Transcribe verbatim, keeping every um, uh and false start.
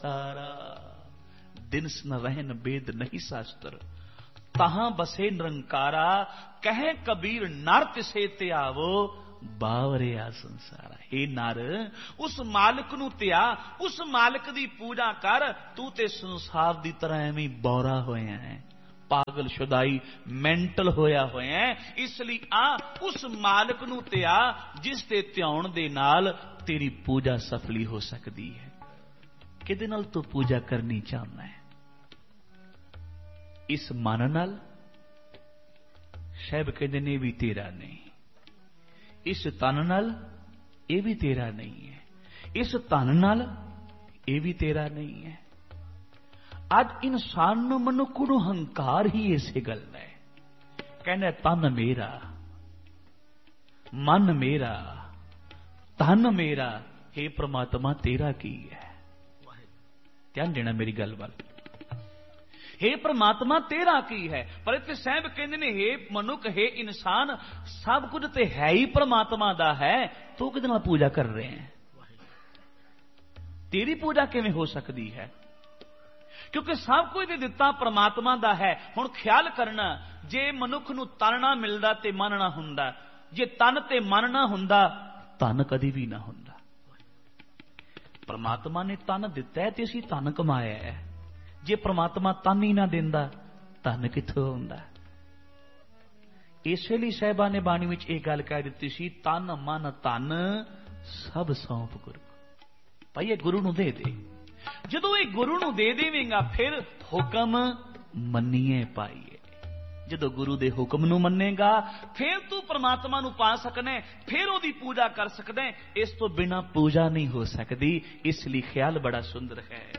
तारा दिनस न रहन बेद नहीं शास्त्र, तहां बसे निरंकारा, कहे कबीर नर तिसे त्यावो, बावरिया संसारा। हे नर, उस मालिक नू त्या, उस मालिक दी पूजा कर, तू ते संसार दी तरह एवें बौरा होया है, पागल शुदाई मैंटल होया होया है। इसलिए आ उस मालिक नू त्या जिस ते ध्यान दे नाल तेरी पूजा सफली हो सकती है। किदे नाल तू पूजा करनी चाहना है? इस मन नाल? साहब कहते ने भी तेरा नहीं। इस तन नाल? ये भी तेरा नहीं है। इस तन नाल? ये भी तेरा नहीं है। अज इंसान नूं मनुख नूं हंकार ही इसे गल है, कहना तन मेरा, मन मेरा, तन मेरा। हे परमात्मा तेरा की है? ध्यान देना मेरी गल वाल। हे परमात्मा तेरा की है? पर इत्थे साहब कहंदे ने हे मनुख, हे इंसान, सब कुछ ते है ही परमात्मा दा है, तो किदे नाल पूजा कर रहे हैं? तेरी पूजा किवें हो सकती है? क्योंकि सब कुछ दिता परमात्मा दा है। हुण ख्याल करना, जे मनुख नूं तन ना मिलदा ते मन ना हुंदा, जे तन ते मन ना हुंदा तन कदी भी ना हुंदा। परमात्मा ने तन दिता है ते असीं तन कमाया है। जे परमात्मा तन ही ना दिंदा तन कित्थों हुंदा? इस लिए साहिबा ने बाणी विच इह गल कह दित्ती सी, तन मन धन सब सौंप गुरु। भाई गुरु नूं दे दे। जदों ये गुरु नूं दे देवेंगा फिर हुक्म मन्नीए पाईए। जदों गुरु दे हुक्म नूं मन्नेगा फिर तू परमात्मा नूं पा सकना, फिर ओदी पूजा कर सकदा है। इस तो बिना पूजा नहीं हो सकती। इसलिए ख्याल बड़ा सुंदर है।